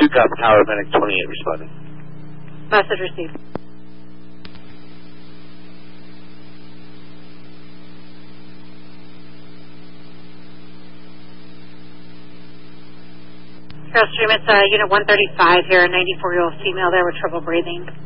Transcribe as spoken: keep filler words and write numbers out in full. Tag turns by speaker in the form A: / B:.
A: two copy, Tower Medic twenty-eight responding.
B: Message received. Airstream, it's uh, Unit one thirty-five here, a ninety-four-year-old female there with trouble breathing.